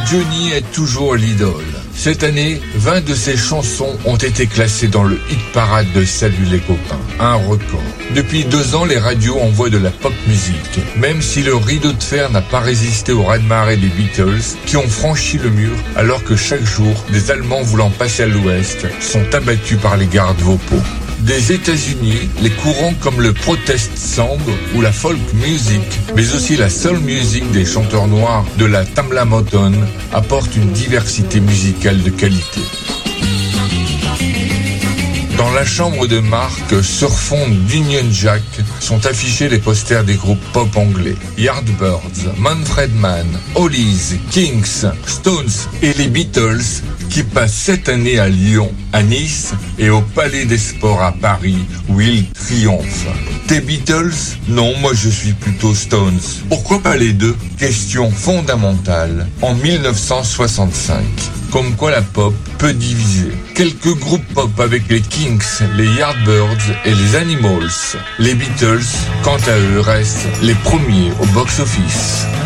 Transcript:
Johnny est toujours l'idole. Cette année, 20 de ses chansons ont été classées dans le hit parade de Salut les copains, un record. Depuis 2 ans, les radios envoient de la pop musique, même si le rideau de fer n'a pas résisté au raz-de-marée des Beatles, qui ont franchi le mur alors que chaque jour, des Allemands voulant passer à l'ouest sont abattus par les gardes-vocaux. Des États-Unis, les courants comme le protest song ou la folk music, mais aussi la soul music des chanteurs noirs de la Tamla Motown apportent une diversité musicale de qualité. Dans la chambre de Marc, sur fond d'Union Jack, sont affichés les posters des groupes pop anglais. Yardbirds, Manfred Mann, Hollies, Kings, Stones et les Beatles qui passent cette année à Lyon, à Nice et au Palais des Sports à Paris où ils triomphent. T'es Beatles? Non, moi je suis plutôt Stones. Pourquoi pas les deux? Question fondamentale en 1965. Comme quoi la pop peut diviser. Quelques groupes pop avec les Kings, les Yardbirds et les Animals. Les Beatles, quant à eux, restent les premiers au box-office.